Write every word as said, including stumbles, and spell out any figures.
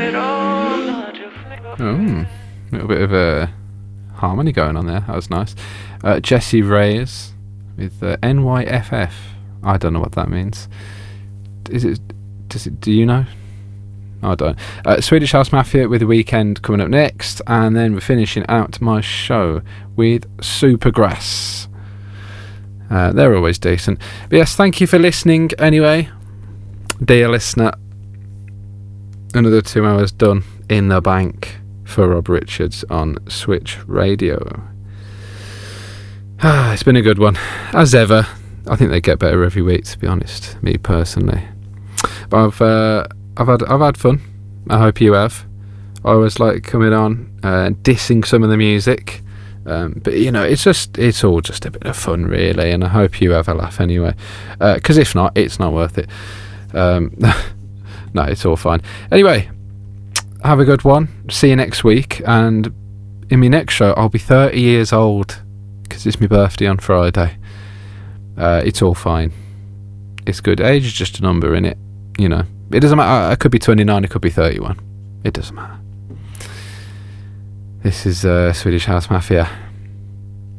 Oh, a little bit of a harmony going on there. That was nice. Uh, Jessie Reyes with uh, N Y F F. I don't know what that means. Is it? Does it? Do you know? I don't. Uh, Swedish House Mafia with The Weekend coming up next, and then we're finishing out my show with Supergrass. Uh, they're always decent. But yes, thank you for listening. Anyway, dear listener, another two hours done in the bank for Rob Richards on Switch Radio. Ah, it's been a good one, as ever. I think they get better every week, to be honest. Me personally, but I've uh, I've had I've had fun. I hope you have. I always like coming on uh, and dissing some of the music, um, but you know, it's just it's all just a bit of fun, really. And I hope you have a laugh anyway. Because uh, if not, it's not worth it. Um, no, it's all fine. Anyway. Have a good one. See you next week. And in my next show, I'll be thirty years old because it's my birthday on Friday. Uh, it's all fine. It's good. Age is just a number, innit? You know, it doesn't matter. I could be twenty-nine. It could be thirty-one. It doesn't matter. This is uh, Swedish House Mafia.